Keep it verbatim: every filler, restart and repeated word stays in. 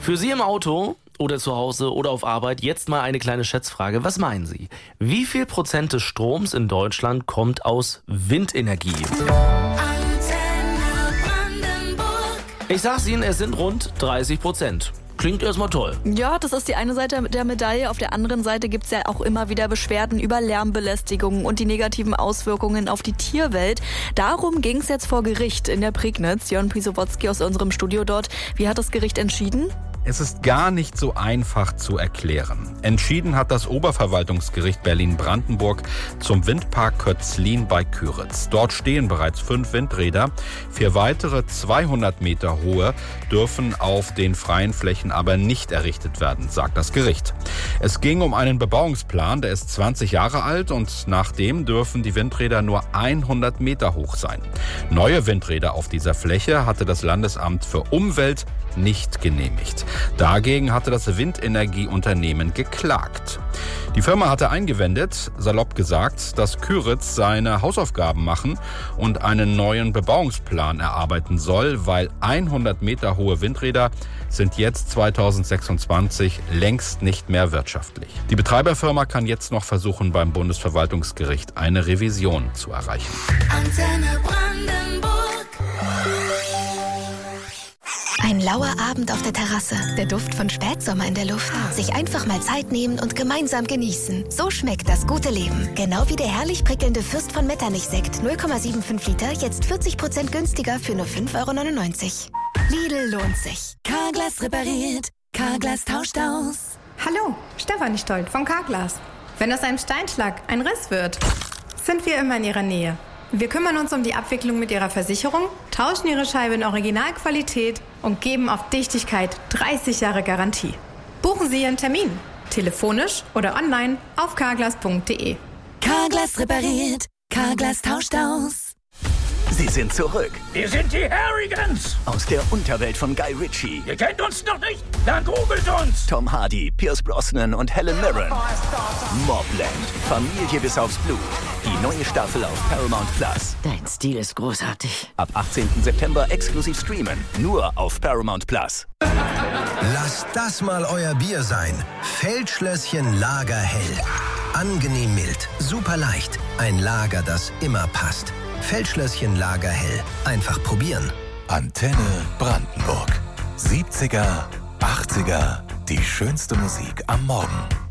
Für Sie im Auto oder zu Hause oder auf Arbeit jetzt mal eine kleine Schätzfrage. Was meinen Sie? Wie viel Prozent des Stroms in Deutschland kommt aus Windenergie? Ich sag's Ihnen, es sind rund dreißig Prozent. Klingt erstmal toll. Ja, das ist die eine Seite der Medaille. Auf der anderen Seite gibt's ja auch immer wieder Beschwerden über Lärmbelästigung und die negativen Auswirkungen auf die Tierwelt. Darum ging's jetzt vor Gericht in der Prignitz. Jörn Pisowotzki aus unserem Studio dort. Wie hat das Gericht entschieden? Es ist gar nicht so einfach zu erklären. Entschieden hat das Oberverwaltungsgericht Berlin-Brandenburg zum Windpark Kötzlin bei Kyritz. Dort stehen bereits fünf Windräder. Vier weitere zweihundert Meter hohe dürfen auf den freien Flächen aber nicht errichtet werden, sagt das Gericht. Es ging um einen Bebauungsplan, der ist zwanzig Jahre alt und nach dem dürfen die Windräder nur hundert Meter hoch sein. Neue Windräder auf dieser Fläche hatte das Landesamt für Umwelt nicht genehmigt. Dagegen hatte das Windenergieunternehmen geklagt. Die Firma hatte eingewendet, salopp gesagt, dass Kyritz seine Hausaufgaben machen und einen neuen Bebauungsplan erarbeiten soll, weil hundert Meter hohe Windräder sind jetzt zweitausendsechsundzwanzig längst nicht mehr wirtschaftlich. Die Betreiberfirma kann jetzt noch versuchen, beim Bundesverwaltungsgericht eine Revision zu erreichen. Antenne Brandenburg. Ein lauer Abend auf der Terrasse, der Duft von Spätsommer in der Luft. Sich einfach mal Zeit nehmen und gemeinsam genießen. So schmeckt das gute Leben. Genau wie der herrlich prickelnde Fürst von Metternich-Sekt, null Komma fünfundsiebzig Liter, jetzt vierzig Prozent günstiger für nur fünf Euro neunundneunzig. Lidl lohnt sich. Carglass repariert, Carglass tauscht aus. Hallo, Stefanie Stolt von Carglass. Wenn aus einem Steinschlag ein Riss wird, sind wir immer in Ihrer Nähe. Wir kümmern uns um die Abwicklung mit Ihrer Versicherung, tauschen Ihre Scheibe in Originalqualität und geben auf Dichtigkeit dreißig Jahre Garantie. Buchen Sie Ihren Termin, telefonisch oder online auf carglass punkt de. Carglass repariert, Carglass tauscht aus. Sie sind zurück. Wir sind die Harrigans. Aus der Unterwelt von Guy Ritchie. Ihr kennt uns noch nicht? Dann googelt uns. Tom Hardy, Pierce Brosnan und Helen Mirren. Mobland. Familie bis aufs Blut. Die neue Staffel auf Paramount Plus. Dein Stil ist großartig. Ab achtzehnten September exklusiv streamen. Nur auf Paramount Plus. Lasst das mal euer Bier sein. Feldschlösschen Lagerhell. Angenehm mild, super leicht. Ein Lager, das immer passt. Feldschlösschen Lagerhell. Einfach probieren. Antenne Brandenburg. siebziger, achtziger, die schönste Musik am Morgen.